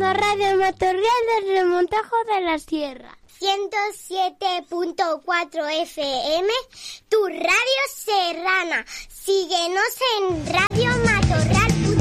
la Radio Matorral del Remontajo de la Sierra. 107.4 FM, tu radio serrana. Síguenos en Radio Matorral.